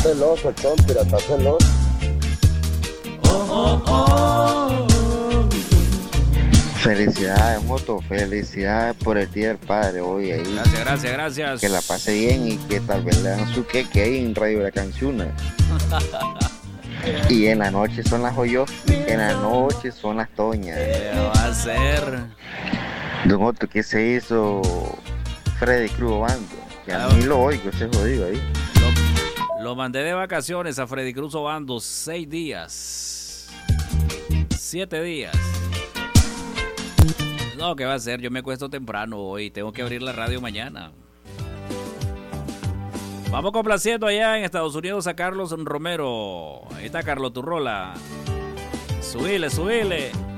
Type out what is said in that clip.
celoso, pero está celoso. Felicidades, Moto, felicidades por el Día del Padre hoy ahí. Gracias. Que la pase bien y que tal vez le dan su queque ahí en Radio La Canción. Y en la noche son las joyos, en la noche son las toñas. ¿Qué va a hacer? Don Otto, ¿qué se hizo Freddy Cruz Obando? Que a mí lo oigo, ese jodido ahí. Lo mandé de vacaciones a Freddy Cruz Obando 6 días. 7 días. No, ¿qué va a hacer? Yo me acuesto temprano hoy. Tengo que abrir la radio mañana. Vamos complaciendo allá en Estados Unidos a Carlos Romero. Ahí está Carlos Turrola. Subile.